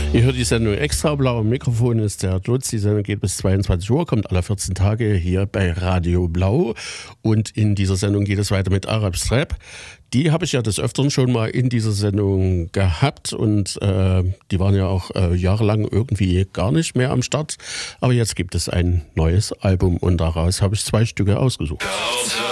Ihr hört die Sendung Extra Blau. Am Mikrofon ist der Lutz. Die Sendung geht bis 22 Uhr, kommt alle 14 Tage hier bei Radio Blau. Und in dieser Sendung geht es weiter mit Arabs Rap. Die habe ich ja des Öfteren schon mal in dieser Sendung gehabt. Und die waren ja auch jahrelang irgendwie gar nicht mehr am Start. Aber jetzt gibt es ein neues Album und daraus habe ich 2 Stücke ausgesucht.